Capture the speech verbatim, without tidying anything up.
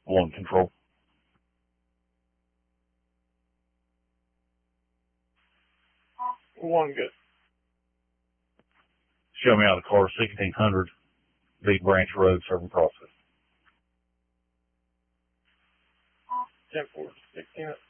One control. One good. Show me out of the car, sixteen hundred, Big Branch Road, serving process. ten four, sixteen.